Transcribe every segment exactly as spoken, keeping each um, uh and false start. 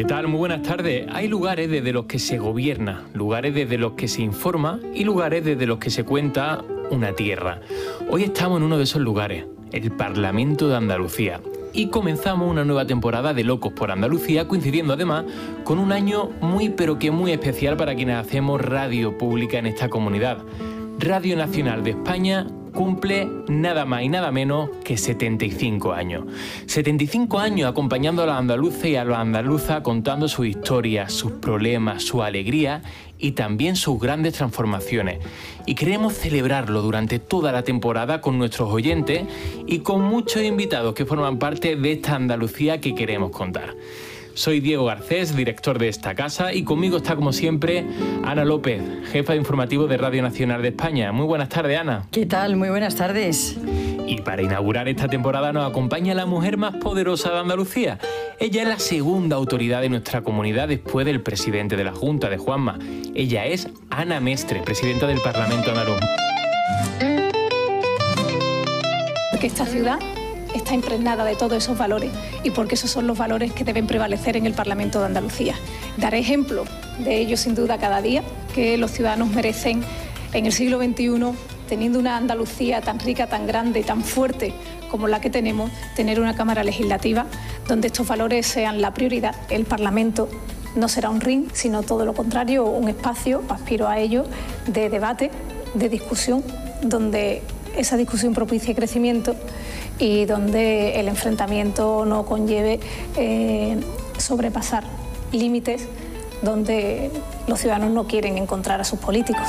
tal? Muy buenas tardes. Hay lugares desde los que se gobierna, lugares desde los que se informa y lugares desde los que se cuenta una tierra. Hoy estamos en uno de esos lugares, el Parlamento de Andalucía. Y comenzamos una nueva temporada de Locos por Andalucía, coincidiendo además con un año muy pero que muy especial para quienes hacemos radio pública en esta comunidad. Radio Nacional de España cumple nada más y nada menos que setenta y cinco años. setenta y cinco años acompañando a los andaluces y a los andaluzas, contando sus historias, sus problemas, su alegría y también sus grandes transformaciones. Y queremos celebrarlo durante toda la temporada con nuestros oyentes y con muchos invitados que forman parte de esta Andalucía que queremos contar. Soy Diego Garcés, director de esta casa, y conmigo está, como siempre, Ana López, jefa de informativo de Radio Nacional de España. Muy buenas tardes, Ana. ¿Qué tal? Muy buenas tardes. Y para inaugurar esta temporada nos acompaña la mujer más poderosa de Andalucía. Ella es la segunda autoridad de nuestra comunidad después del presidente de la Junta, de Juanma. Ella es Ana Mestre, presidenta del Parlamento andaluz. Porque esta ciudad está impregnada de todos esos valores y porque esos son los valores que deben prevalecer en el Parlamento de Andalucía. Daré ejemplo de ello sin duda cada día, que los ciudadanos merecen en el siglo veintiuno, teniendo una Andalucía tan rica, tan grande y tan fuerte como la que tenemos, tener una Cámara Legislativa donde estos valores sean la prioridad. El Parlamento no será un ring, sino todo lo contrario, un espacio, aspiro a ello, de debate, de discusión, donde esa discusión propicie crecimiento y donde el enfrentamiento no conlleve eh, sobrepasar límites donde los ciudadanos no quieren encontrar a sus políticos.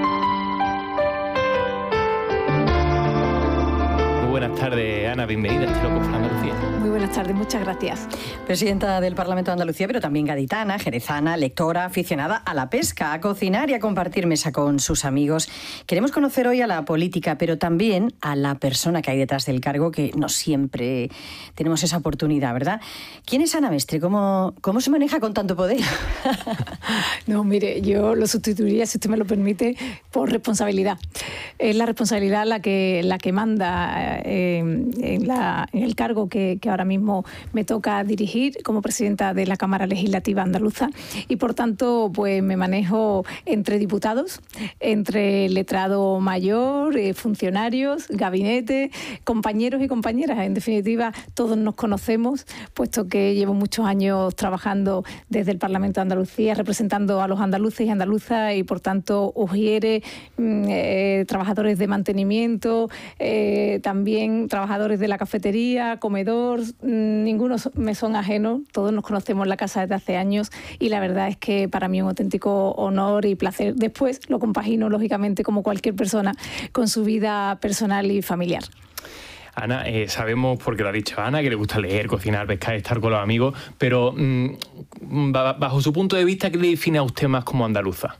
Muy buenas tardes, Ana, bienvenida a este Locos por Andalucía. Muy buenas tardes, muchas gracias. Presidenta del Parlamento de Andalucía, pero también gaditana, jerezana, lectora, aficionada a la pesca, a cocinar y a compartir mesa con sus amigos. Queremos conocer hoy a la política, pero también a la persona que hay detrás del cargo, que no siempre tenemos esa oportunidad, ¿verdad? ¿Quién es Ana Mestre? ¿Cómo, cómo se maneja con tanto poder? No, mire, yo lo sustituiría, si usted me lo permite, por responsabilidad. Es la responsabilidad la que, la que manda eh, en, la, en el cargo que, que ahora mismo me toca dirigir como presidenta de la Cámara Legislativa Andaluza y, por tanto, pues me manejo entre diputados, entre letrado mayor, eh, funcionarios, gabinete, compañeros y compañeras. En definitiva, todos nos conocemos, puesto que llevo muchos años trabajando desde el Parlamento de Andalucía, representando a los andaluces y andaluzas y, por tanto, ujieres, eh, trabajadores de mantenimiento, eh, también trabajadores de la cafetería, comedor, ninguno me son ajenos, todos nos conocemos en la casa desde hace años y la verdad es que para mí es un auténtico honor y placer. Después lo compagino, lógicamente, como cualquier persona, con su vida personal y familiar. Ana, eh, sabemos, porque lo ha dicho Ana, que le gusta leer, cocinar, pescar, estar con los amigos, pero mmm, bajo su punto de vista, ¿qué le define a usted más como andaluza?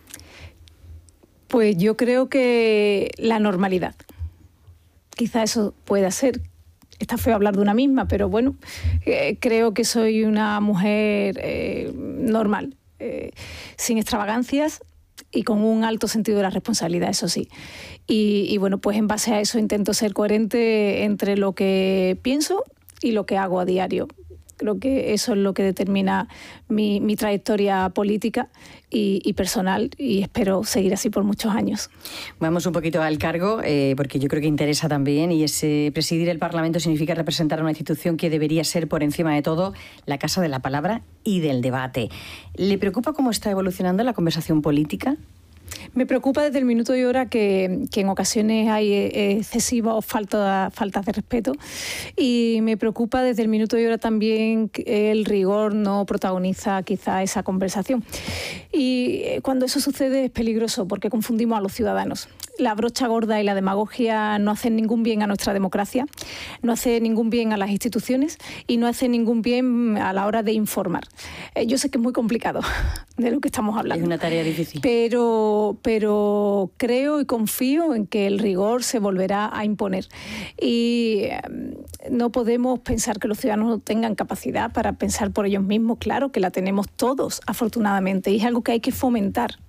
Pues yo creo que la normalidad. Quizá eso pueda ser, está feo hablar de una misma, pero bueno, eh, creo que soy una mujer eh, normal, eh, sin extravagancias y con un alto sentido de la responsabilidad, eso sí. Y, y bueno, pues en base a eso intento ser coherente entre lo que pienso y lo que hago a diario. Creo que eso es lo que determina mi, mi trayectoria política y, y personal, y espero seguir así por muchos años. Vamos un poquito al cargo, eh, porque yo creo que interesa también, y es eh, presidir el Parlamento significa representar a una institución que debería ser, por encima de todo, la casa de la palabra y del debate. ¿Le preocupa cómo está evolucionando la conversación política? Me preocupa desde el minuto y hora que, que en ocasiones hay excesivas falta, faltas de respeto, y me preocupa desde el minuto y hora también que el rigor no protagoniza quizá esa conversación. Y cuando eso sucede es peligroso porque confundimos a los ciudadanos. La brocha gorda y la demagogia no hacen ningún bien a nuestra democracia, no hace ningún bien a las instituciones y no hace ningún bien a la hora de informar. Eh, yo sé que es muy complicado de lo que estamos hablando. Es una tarea difícil. Pero, pero creo y confío en que el rigor se volverá a imponer. Y eh, no podemos pensar que los ciudadanos no tengan capacidad para pensar por ellos mismos. Claro que la tenemos todos, afortunadamente, y es algo que hay que fomentar.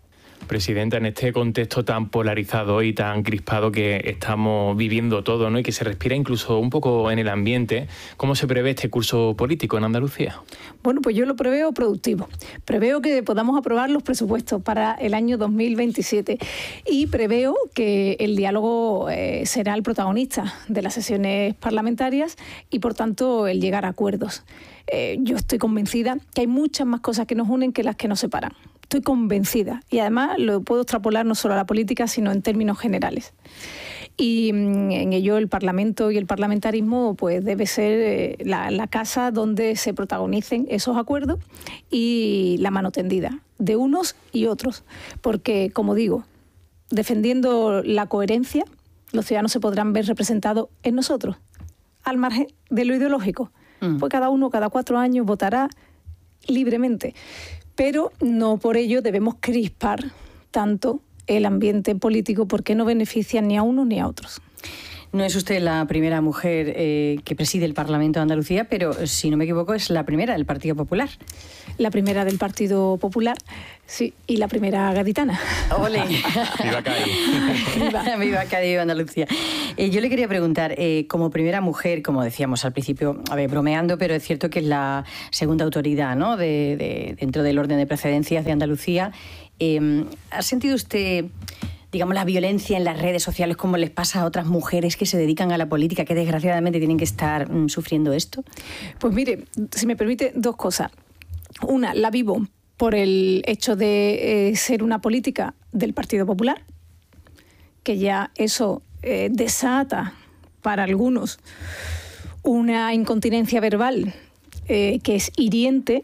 Presidenta, en este contexto tan polarizado y tan crispado que estamos viviendo todo, ¿no? Y que se respira incluso un poco en el ambiente, ¿cómo se prevé este curso político en Andalucía? Bueno, pues yo lo preveo productivo. Preveo que podamos aprobar los presupuestos para el año dos mil veintisiete y preveo que el diálogo eh, será el protagonista de las sesiones parlamentarias y, por tanto, el llegar a acuerdos. Eh, yo estoy convencida que hay muchas más cosas que nos unen que las que nos separan. Estoy convencida y además lo puedo extrapolar no solo a la política, sino en términos generales. Y en ello el Parlamento y el parlamentarismo pues debe ser eh, la, la casa donde se protagonicen esos acuerdos y la mano tendida de unos y otros. Porque, como digo, defendiendo la coherencia, los ciudadanos se podrán ver representados en nosotros, al margen de lo ideológico. Mm. Pues cada uno, cada cuatro años votará libremente. Pero no por ello debemos crispar tanto el ambiente político porque no beneficia ni a unos ni a otros. No es usted la primera mujer eh, que preside el Parlamento de Andalucía, pero si no me equivoco es la primera del Partido Popular. La primera del Partido Popular, sí, y la primera gaditana. ¡Ole! ¡Viva Cádiz! ¡Viva, Viva Cádiz, viva Andalucía! Eh, yo le quería preguntar, eh, como primera mujer, como decíamos al principio, a ver, bromeando, pero es cierto que es la segunda autoridad, ¿no?, de, de, dentro del orden de precedencias de Andalucía. Eh, ¿Ha sentido usted, digamos, la violencia en las redes sociales como les pasa a otras mujeres que se dedican a la política, que desgraciadamente tienen que estar mm, sufriendo esto? Pues mire, si me permite, dos cosas. Una, la vivo por el hecho de eh, ser una política del Partido Popular, que ya eso eh, desata para algunos una incontinencia verbal eh, que es hiriente.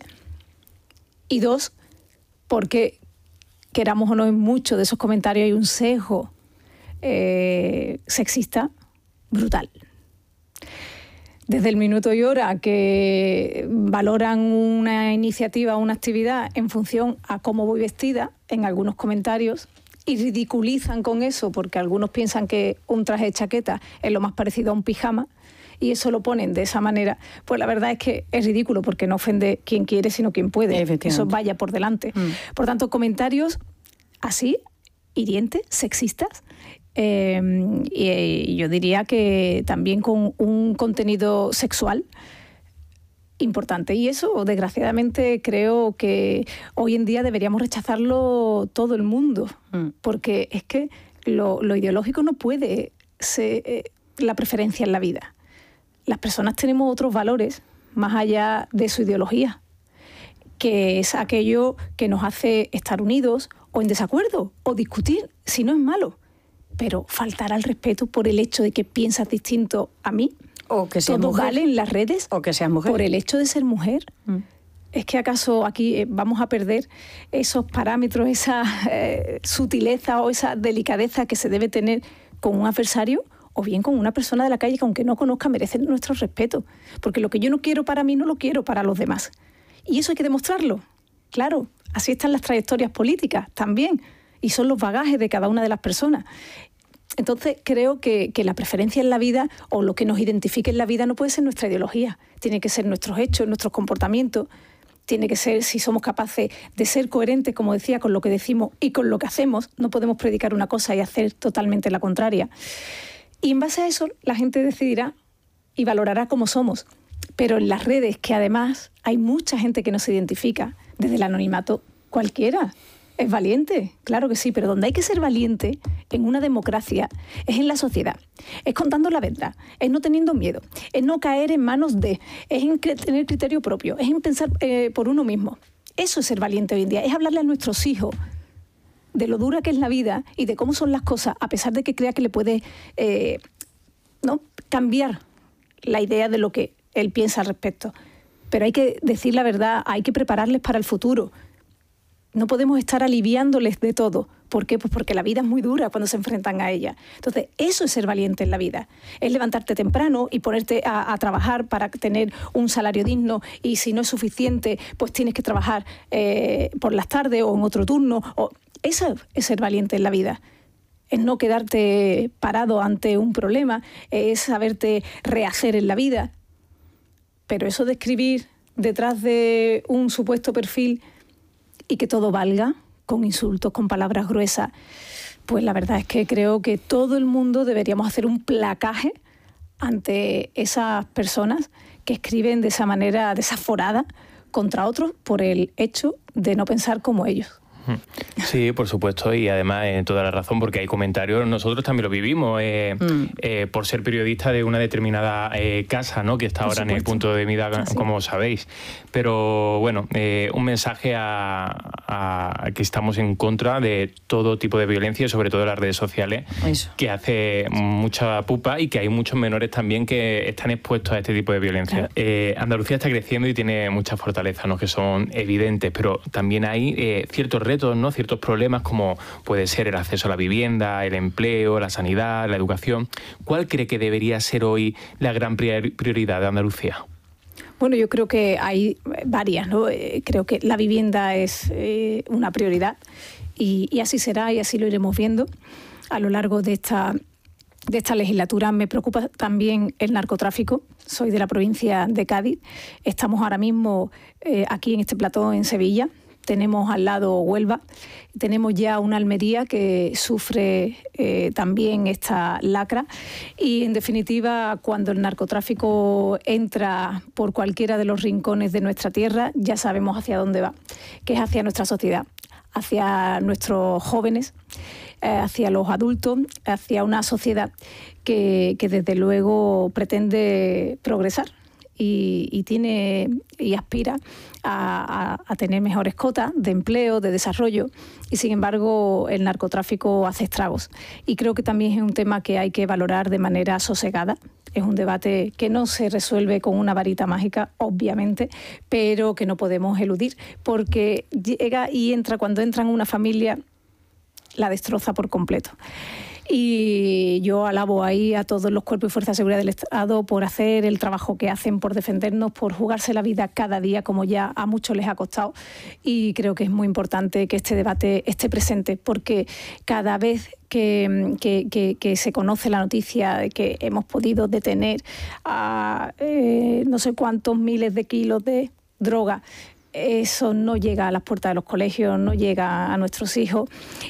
Y dos, porque queramos o no, en muchos de esos comentarios hay un sesgo eh, sexista brutal. Desde el minuto y hora que valoran una iniciativa o una actividad en función a cómo voy vestida, en algunos comentarios, y ridiculizan con eso porque algunos piensan que un traje de chaqueta es lo más parecido a un pijama, y eso lo ponen de esa manera, pues la verdad es que es ridículo porque no ofende quien quiere sino quien puede. Eso vaya por delante. Mm. Por tanto, comentarios así, hirientes, sexistas, eh, y yo diría que también con un contenido sexual importante. Y eso, desgraciadamente, creo que hoy en día deberíamos rechazarlo todo el mundo, mm. porque es que lo, lo ideológico no puede ser eh, la preferencia en la vida. Las personas tenemos otros valores más allá de su ideología, que es aquello que nos hace estar unidos o en desacuerdo o discutir, si no es malo. Pero faltar al respeto por el hecho de que piensas distinto a mí, o que seas todo mujer, vale en las redes, o que seas mujer, por el hecho de ser mujer. Mm. ¿Es que acaso aquí eh, vamos a perder esos parámetros, esa eh, sutileza o esa delicadeza que se debe tener con un adversario o bien con una persona de la calle que, aunque no conozca, merece nuestro respeto? Porque lo que yo no quiero para mí no lo quiero para los demás. Y eso hay que demostrarlo. Claro, así están las trayectorias políticas también, y son los bagajes de cada una de las personas. Entonces, creo que, que la preferencia en la vida o lo que nos identifique en la vida no puede ser nuestra ideología. Tiene que ser nuestros hechos, nuestros comportamientos. Tiene que ser, si somos capaces de ser coherentes, como decía, con lo que decimos y con lo que hacemos. No podemos predicar una cosa y hacer totalmente la contraria. Y en base a eso, la gente decidirá y valorará cómo somos. Pero en las redes, que además hay mucha gente que no se identifica, desde el anonimato, cualquiera es valiente, claro que sí, pero donde hay que ser valiente en una democracia es en la sociedad, es contando la verdad, es no teniendo miedo, es no caer en manos de, es en tener criterio propio, es en pensar eh, por uno mismo. Eso es ser valiente hoy en día, es hablarle a nuestros hijos de lo dura que es la vida y de cómo son las cosas, a pesar de que crea que le puede eh, ¿no? cambiar la idea de lo que él piensa al respecto. Pero hay que decir la verdad, hay que prepararles para el futuro. No podemos estar aliviándoles de todo. ¿Por qué? Pues porque la vida es muy dura cuando se enfrentan a ella. Entonces, eso es ser valiente en la vida. Es levantarte temprano y ponerte a, a trabajar para tener un salario digno, y si no es suficiente, pues tienes que trabajar eh, por las tardes o en otro turno. O... Eso es ser valiente en la vida. Es no quedarte parado ante un problema, es saberte rehacer en la vida. Pero eso de escribir detrás de un supuesto perfil y que todo valga, con insultos, con palabras gruesas. Pues la verdad es que creo que todo el mundo deberíamos hacer un placaje ante esas personas que escriben de esa manera desaforada contra otros por el hecho de no pensar como ellos. Sí, por supuesto, y además en eh, toda la razón, porque hay comentarios, nosotros también lo vivimos, eh, mm. eh, por ser periodista de una determinada eh, casa, ¿no?, que está por ahora supuesto. En el punto de mira, ah, como sí. sabéis. Pero bueno, eh, un mensaje a, a, a que estamos en contra de todo tipo de violencia, sobre todo en las redes sociales, Eso. que hace mucha pupa y que hay muchos menores también que están expuestos a este tipo de violencia. Claro. Eh, Andalucía está creciendo y tiene muchas fortalezas, ¿no?, que son evidentes, pero también hay eh, ciertos retos, ¿no?, ciertos problemas como puede ser el acceso a la vivienda, el empleo, la sanidad, la educación. ¿Cuál cree que debería ser hoy la gran prioridad de Andalucía? Bueno, yo creo que hay varias, ¿no? Creo que la vivienda es eh, una prioridad y, y así será y así lo iremos viendo a lo largo de esta, de esta legislatura. Me preocupa también el narcotráfico. Soy de la provincia de Cádiz. Estamos ahora mismo eh, aquí en este plató en Sevilla. Tenemos al lado Huelva, tenemos ya una Almería que sufre eh, también esta lacra y, en definitiva, cuando el narcotráfico entra por cualquiera de los rincones de nuestra tierra, ya sabemos hacia dónde va, que es hacia nuestra sociedad, hacia nuestros jóvenes, eh, hacia los adultos, hacia una sociedad que, que desde luego pretende progresar. Y, y tiene y aspira a, a, a tener mejores cotas de empleo, de desarrollo, y sin embargo el narcotráfico hace estragos. Y creo que también es un tema que hay que valorar de manera sosegada. Es un debate que no se resuelve con una varita mágica, obviamente, pero que no podemos eludir, porque llega y entra, cuando entra en una familia, la destroza por completo. Y yo alabo ahí a todos los cuerpos y fuerzas de seguridad del Estado por hacer el trabajo que hacen, por defendernos, por jugarse la vida cada día, como ya a muchos les ha costado. Y creo que es muy importante que este debate esté presente, porque cada vez que, que, que, que se conoce la noticia de que hemos podido detener a eh, no sé cuántos miles de kilos de droga, eso no llega a las puertas de los colegios, no llega a nuestros hijos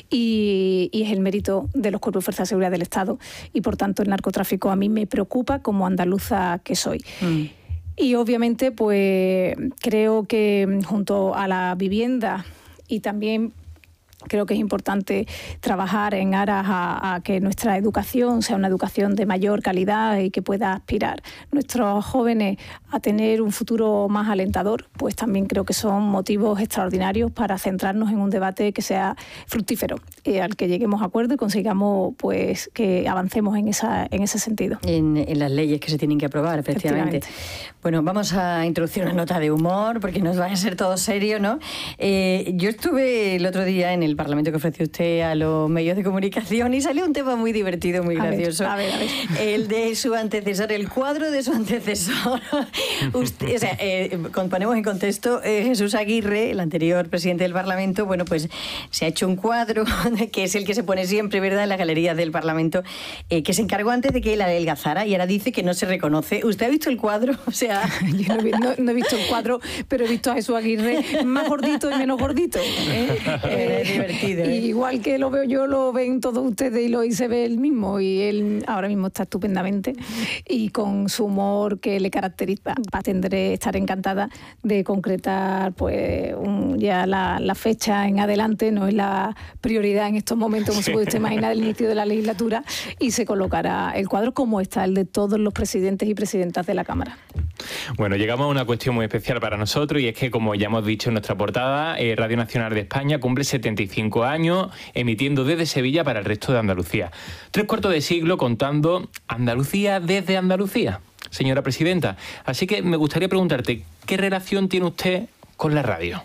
y, y es el mérito de los cuerpos y fuerzas de seguridad del Estado. Y por tanto el narcotráfico a mí me preocupa como andaluza que soy. Mm. Y obviamente pues creo que junto a la vivienda y también creo que es importante trabajar en aras a, a que nuestra educación sea una educación de mayor calidad y que pueda aspirar nuestros jóvenes a tener un futuro más alentador, pues también creo que son motivos extraordinarios para centrarnos en un debate que sea fructífero, eh, al que lleguemos a acuerdo y consigamos pues que avancemos en esa en ese sentido. En, en las leyes que se tienen que aprobar, efectivamente. Bueno, vamos a introducir una nota de humor porque nos va a ser todo serio, ¿no? Eh, yo estuve el otro día en el Parlamento que ofreció usted a los medios de comunicación y salió un tema muy divertido, muy gracioso. A ver, a ver, a ver. El de su antecesor, el cuadro de su antecesor. Usted, o sea, eh, ponemos en contexto, eh, Jesús Aguirre, el anterior presidente del Parlamento, bueno, pues se ha hecho un cuadro que es el que se pone siempre, ¿verdad?, en la galería del Parlamento, eh, que se encargó antes de que él adelgazara y ahora dice que no se reconoce. ¿Usted ha visto el cuadro? O sea... Yo no, no, no he visto el cuadro, pero he visto a Jesús Aguirre más gordito y menos gordito. ¿eh? Eh, es divertido. ¿eh? Igual que lo veo yo, lo ven todos ustedes y lo y se ve él mismo. Y él ahora mismo está estupendamente y con su humor que le caracteriza. Tendré estar encantada de concretar pues un, ya la, la fecha en adelante. No es la prioridad en estos momentos, como se puede usted imaginar, el inicio de la legislatura, y se colocará el cuadro como está el de todos los presidentes y presidentas de la Cámara. Bueno, llegamos a una cuestión muy especial para nosotros y es que, como ya hemos dicho en nuestra portada, eh, Radio Nacional de España cumple setenta y cinco años emitiendo desde Sevilla para el resto de Andalucía. Tres cuartos de siglo contando Andalucía desde Andalucía, señora presidenta. Así que me gustaría preguntarte, ¿qué relación tiene usted con la radio?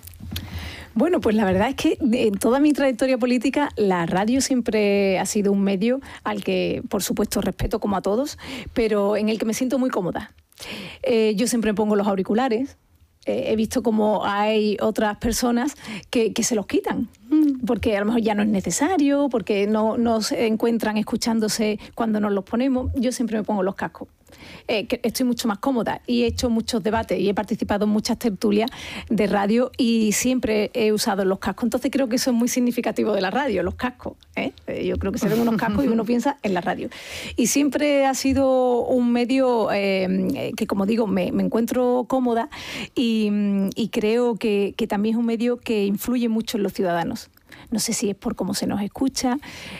Bueno, pues la verdad es que en toda mi trayectoria política la radio siempre ha sido un medio al que, por supuesto, respeto como a todos, pero en el que me siento muy cómoda. Eh, yo siempre me pongo los auriculares. Eh, he visto como hay otras personas que, que se los quitan, porque a lo mejor ya no es necesario, porque no, no se encuentran escuchándose cuando nos los ponemos. Yo siempre me pongo los cascos. Eh, que estoy mucho más cómoda y he hecho muchos debates y he participado en muchas tertulias de radio y siempre he usado los cascos. Entonces creo que eso es muy significativo de la radio, los cascos. ¿eh? Yo creo que se ven unos cascos y uno piensa en la radio. Y siempre ha sido un medio eh, que, como digo, me, me encuentro cómoda y, y creo que, que también es un medio que influye mucho en los ciudadanos. No sé si es por cómo se nos escucha.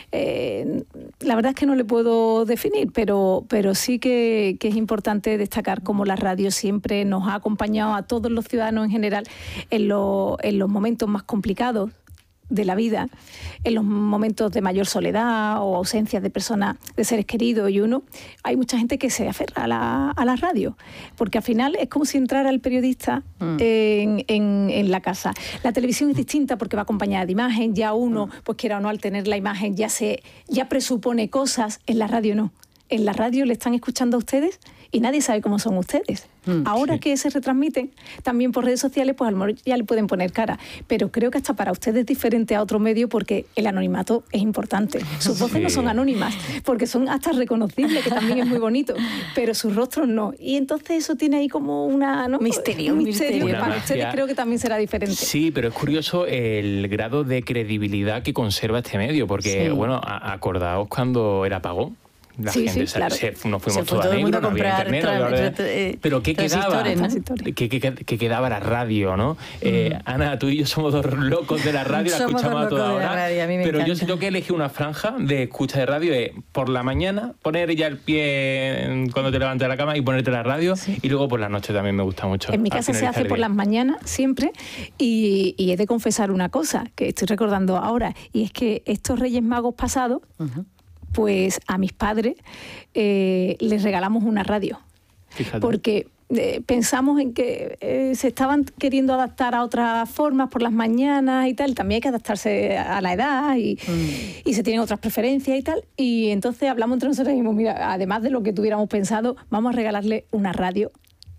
Eh, la verdad es que no le puedo definir, pero, pero sí que, que es importante destacar cómo la radio siempre nos ha acompañado a todos los ciudadanos en general en, lo, en los momentos más complicados de la vida, en los momentos de mayor soledad o ausencia de personas, de seres queridos, y uno, hay mucha gente que se aferra a la, a la radio, porque al final es como si entrara el periodista mm. en, en, en la casa. La televisión es distinta porque va acompañada de imagen, ya uno, pues quiera o no, al tener la imagen ya se ya presupone cosas, en la radio no. En la radio le están escuchando a ustedes y nadie sabe cómo son ustedes. Mm, Ahora sí. que se retransmiten también por redes sociales, pues a lo mejor ya le pueden poner cara. Pero creo que hasta para ustedes es diferente a otro medio porque el anonimato es importante. Sus voces sí. no son anónimas, porque son hasta reconocibles, que también es muy bonito, pero sus rostros no. Y entonces eso tiene ahí como una... ¿no? Misterio. Un misterio. misterio. Que para ustedes creo que también será diferente. Sí, pero es curioso el grado de credibilidad que conserva este medio, porque, sí. bueno, acordaos cuando era apagón. La sí, gente sí, claro. se, nos fuimos todos a negro, a no había internet, no había... eh, pero ¿qué quedaba? ¿no? ¿Qué, qué, qué quedaba la radio, ¿no? Mm. Eh, Ana, tú y yo somos dos locos de la radio, la escuchamos a toda hora. Radio, a mí me pero encanta. Yo si tengo que elegir una franja de escucha de radio es por la mañana poner ya el pie cuando te levantes de la cama y ponerte la radio, sí. y luego por la noche también me gusta mucho. En mi casa se hace por las mañanas siempre y, y he de confesar una cosa que estoy recordando ahora, y es que estos Reyes Magos pasados, uh-huh. pues a mis padres eh, les regalamos una radio. Fíjate. Porque eh, pensamos en que eh, se estaban queriendo adaptar a otras formas por las mañanas y tal. También hay que adaptarse a la edad y, mm. y se tienen otras preferencias y tal. Y entonces hablamos entre nosotros y dijimos, mira, además de lo que tuviéramos pensado, vamos a regalarle una radio.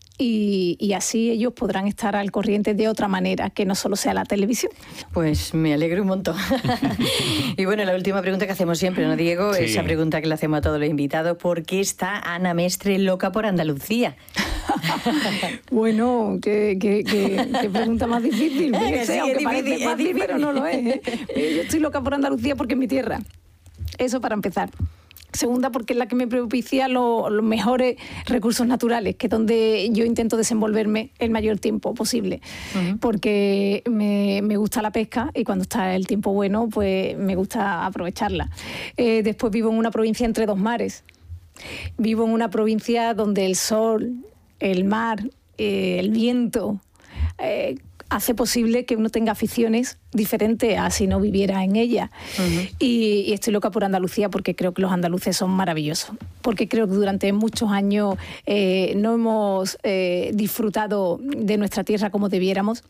Y, y así ellos podrán estar al corriente de otra manera, que no solo sea la televisión. Pues me alegro un montón. Y bueno, la última pregunta que hacemos siempre, ¿no, Diego? Sí. Esa pregunta que le hacemos a todos los invitados, ¿por qué está Ana Mestre loca por Andalucía? Bueno, qué, qué, qué, qué pregunta más difícil. Sí, sé, aunque parece fácil, difícil, pero no lo es. ¿eh? Yo estoy loca por Andalucía porque es mi tierra. Eso para empezar. Segunda, porque es la que me propicia lo, los mejores recursos naturales, que es donde yo intento desenvolverme el mayor tiempo posible. Uh-huh. Porque me, me gusta la pesca y cuando está el tiempo bueno, pues me gusta aprovecharla. Eh, después vivo en una provincia entre dos mares. Vivo en una provincia donde el sol, el mar, eh, el viento... Eh, hace posible que uno tenga aficiones diferentes a si no viviera en ella. Uh-huh. y, y estoy loca por Andalucía porque creo que los andaluces son maravillosos. Porque creo que durante muchos años eh, no hemos eh, disfrutado de nuestra tierra como debiéramos.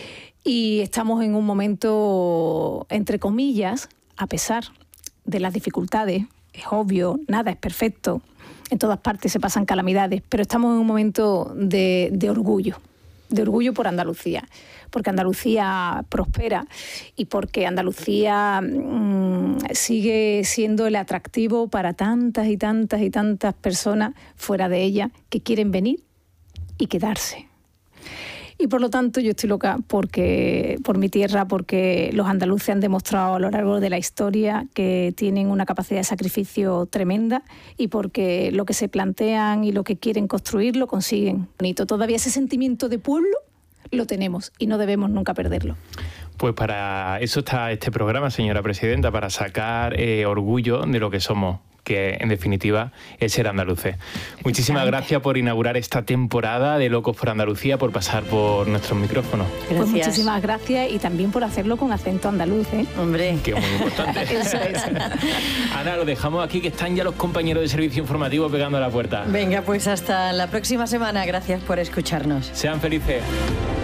Y estamos en un momento, entre comillas, a pesar de las dificultades, es obvio, nada es perfecto, en todas partes se pasan calamidades, pero estamos en un momento de, de orgullo. de orgullo por Andalucía, porque Andalucía prospera y porque Andalucía mmm, sigue siendo el atractivo para tantas y tantas y tantas personas fuera de ella que quieren venir y quedarse. Y por lo tanto yo estoy loca porque, por mi tierra, porque los andaluces han demostrado a lo largo de la historia que tienen una capacidad de sacrificio tremenda y porque lo que se plantean y lo que quieren construir lo consiguen. Bonito. Todavía ese sentimiento de pueblo lo tenemos y no debemos nunca perderlo. Pues para eso está este programa, señora presidenta, para sacar eh, orgullo de lo que somos, que en definitiva es ser andaluces. Muchísimas gracias por inaugurar esta temporada de Locos por Andalucía, por pasar por nuestros micrófonos. Gracias. Pues muchísimas gracias y también por hacerlo con acento andaluz, ¿eh? Hombre. Que es muy importante. Eso es. Ana, lo dejamos aquí, que están ya los compañeros de servicio informativo pegando a la puerta. Venga, pues hasta la próxima semana. Gracias por escucharnos. Sean felices.